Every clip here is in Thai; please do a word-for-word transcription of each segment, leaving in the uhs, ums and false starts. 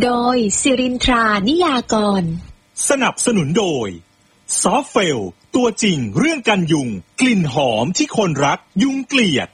โดยสิรินทรานิยากรสนับสนุนโดยซอฟเฟลตัวจริงเรื่องกันยุงกลิ่นหอมที่คนรักยุงเกลียด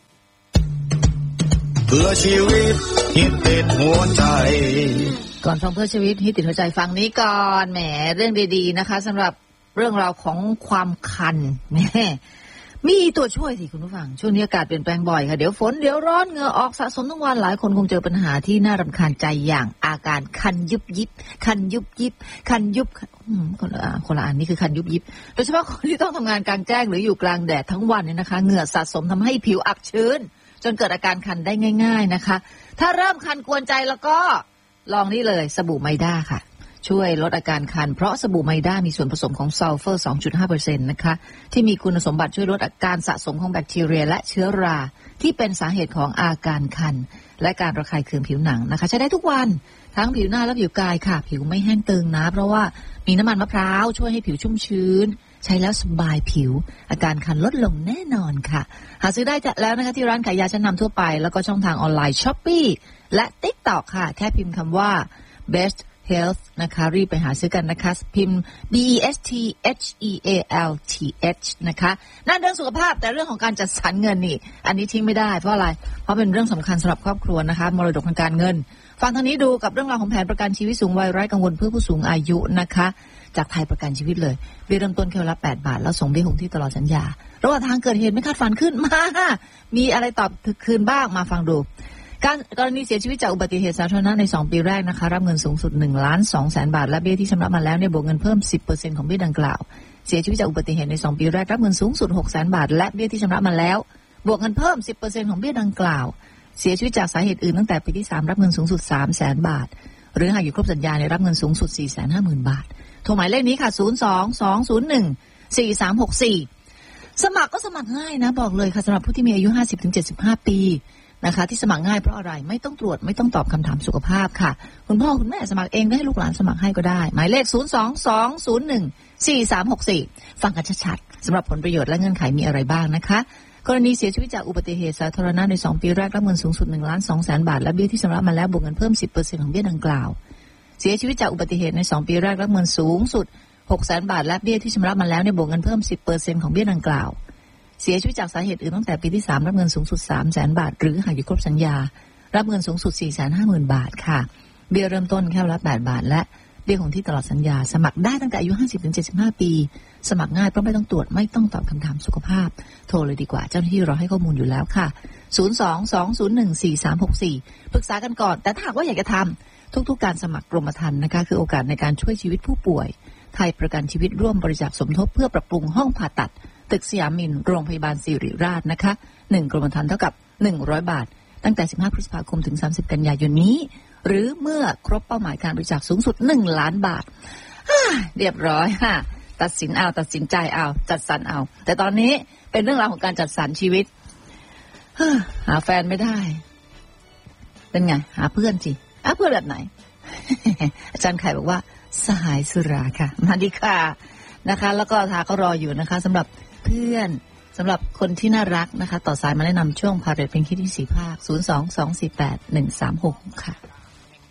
เพื่อชีวิตฮิตติดหัวใจก่อนฟังเพื่อชีวิตฮิตติดหัวใจฟังนี้ก่อนแหมเรื่องดีๆนะคะสำหรับเรื่องราวของความคันแหมมีตัวช่วยสิคุณผู้ฟังช่วงนี้อากาศเปลี่ยนแปลงบ่อยค่ะเดี๋ยวฝนเดี๋ยวร้อนเหงื่อออกสะสมทั้งวันหลายคนคงเจอปัญหาที่น่ารำคาญใจอย่างอาการคันยุบยิบคันยุบยิบคันยุบคนละคนละอันนี่คือคันยุบยิบโดยเฉพาะคนที่ต้องทำงานกลางแจ้งหรืออยู่กลางแดดทั้งวันเนี่ยนะคะเหงื่อสะสมทำให้ผิวอับชื้นจนเกิดอาการคันได้ง่ายๆนะคะถ้าเริ่มคันกวนใจแล้วก็ลองนี่เลยสบู่ไมด้าค่ะช่วยลดอาการคันเพราะสบู่ไมด้ามีส่วนผสมของซัลเฟอร์ สองจุดห้าเปอร์เซ็นต์ นะคะที่มีคุณสมบัติช่วยลดอาการสะสมของแบคทีเรียและเชื้อราที่เป็นสาเหตุของอาการคันและการระคายเคืองผิวหนังนะคะใช้ได้ทุกวันทั้งผิวหน้าและผิวกายค่ะผิวไม่แห้งตึงนะเพราะว่ามีน้ำมันมะพร้าวช่วยให้ผิวชุ่มชื้นใช้แล้วสบายผิวอาการคันลดลงแน่นอนค่ะหาซื้อได้แล้วนะคะที่ร้านขายยาชั้นนำทั่วไปแล้วก็ช่องทางออนไลน์ Shopee และ TikTok ค่ะแค่พิมพ์คำว่า best health นะคะรีบไปหาซื้อกันนะคะพิมพ์ B E S T H E A L T H นะคะนั่นเรื่องสุขภาพแต่เรื่องของการจัดสรรเงินนี่อันนี้ทิ้งไม่ได้เพราะอะไรเพราะเป็นเรื่องสำคัญสำหรับครอบครัวนะคะมรดกทางการเงินฟังทางนี้ดูกับเรื่องราวของแผนประกันชีวิตสูงวัยไร้กังวลเพื่อผู้สูงอายุนะคะจากไทยประกันชีวิตเลยเบี้ยเริ่มต้นแค่ละแปดบาทแล้วส่งเบี้ยคงที่ตลอดสัญญาระหว่างทางเกิดเหตุไม่คาดฝันขึ้นมามีอะไรตอบคืนบ้างมาฟังดูการกรณีเสียชีวิตจากอุบัติเหตุสาธารณะในสองปีแรกนะคะรับเงินสูงสุดหนึ่งล้านสองแสนบาทและเบี้ยที่ชำระมาแล้วเนี่ยบวกเงินเพิ่ม สิบเปอร์เซ็นต์ ของเบี้ยดังกล่าวเสียชีวิตจากอุบัติเหตุในสองปีแรกรับเงินสูงสุดหกแสนบาทและเบี้ยที่ชำระมาแล้วบวกเงินเพิ่ม สิบเปอร์เซ็นต์ ของเบี้ยดังกล่าวเสียชีวิตจากสาเหตุอื่นตั้งแต่ปีที่สามรับเงินสูงสุด สามแสนบาทหรือหากอยู่ครบสัญญาเนี่ยรับเงินสูงสุด สี่แสนห้าหมื่นบาทโทรหมายเลขนี้ค่ะศูนย์ สอง สอง ศูนย์ หนึ่ง สี่ สาม หก สี่สมัครก็สมัครง่ายนะบอกเลยค่ะสำหรับผู้ที่มีอายุ ห้าสิบถึงเจ็ดสิบห้า ปีนะคะที่สมัครง่ายเพราะอะไรไม่ต้องตรวจไม่ต้องตอบคำถามสุขภาพค่ะคุณพ่อคุณแม่สมัครเองได้ให้ลูกหลานสมัครให้ก็ได้หมายเลขศูนย์ สอง สอง ศูนย์ หนึ่ง สี่ สาม หก สี่ฟังกันชัดๆสำหรับผลประโยชน์และเงื่อนไขมีอะไรบ้างนะคะกรณีเสียชีวิตจากอุบัติเหตุสาธารณะในสองปีแรกรับเงินสูงสุดหนึ่งล้านสองแสนบาทและเบี้ยที่ชำระมาแล้วบวกเงินเพิ่ม สิบเปอร์เซ็นต์ ของเบี้ยดังกล่าวเสียชีวิตจากอุบัติเหตุในสองปีแรกรับเงินสูงสุดหกแสนบาทและเบี้ยที่ชำระมาแล้วเนี่ยบวกเงินเพิ่ม สิบเปอร์เซ็นต์ ของเบี้ยดังกล่าวเสียชีวิตจากสาเหตุอื่นตั้งแต่ปีที่สามรับเงินสูงสุด สามแสนบาทหรือหากอยู่ครบสัญญารับเงินสูงสุด สี่แสนห้าหมื่นบาทค่ะเบี้ยเริ่มต้นแค่ละแปดบาทและเบี้ยคงที่ตลอดสัญญาสมัครได้ตั้งแต่อายุ ห้าสิบถึงเจ็ดสิบห้า ปีสมัครง่ายเพราะไม่ต้องตรวจไม่ต้องตอบคำถามสุขภาพโทรเลยดีกว่าเจ้าหน้าที่รอให้ข้อมูลอยู่แล้วค่ะศูนย์ สอง สอง ศูนย์ หนึ่ง สี่ สาม หก สี่ปรึกษากันก่อนแต่ถ้าหากว่าอยากจะทำทุกๆการสมัครกรมธรรม์นะคะคือโอกาสในการช่วยชีวิตผู้ป่วยไทยประกันชีวิตร่วมบริจาคสมทบเพื่อปรับปรุงห้องผ่าตัดตึกสยามมินโรงพยาบาลศิริราชนะคะหนึ่งกรมธรรม์เท่ากับหนึ่งร้อยบาทตั้งแต่สิบห้าพฤษภาคมถึงสามสิบกันยายนนี้หรือเมื่อครบเป้าหมายการบริจาคสูงสุดหนึ่งล้านบาทเรียบร้อยค่ะตัดสินเอาตัดสินใจเอาจัดสรรเอาแต่ตอนนี้เป็นเรื่องราวของการจัดสรรชีวิตหาแฟนไม่ได้เป็นไงหาเพื่อนสิหาเพื่อนแบบไหน อาจารย์ไข่บอกว่าสหายสุราค่ะมาดีค่ะนะคะแล้วก็ทาก็รออยู่นะคะสำหรับเพื่อนสำหรับคนที่น่ารักนะคะต่อสายมาแนะนำช่วงพาเรทเพลงคิดที่สี่ภาคศูนย์ สอง สอง สี่ แปด หนึ่ง สาม หกค่ะ